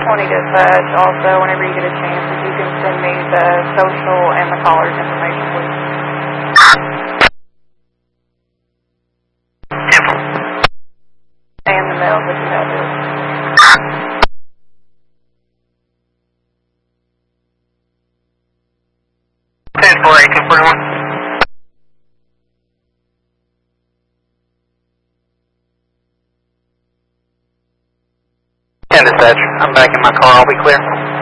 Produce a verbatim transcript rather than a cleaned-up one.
twenty dispatch. Also, whenever you get a chance, if you can send me the social and the caller's information, please. And the mail, if you have it. ten four eight two four one. ten dispatch. I'm back in my car. I'll be clear.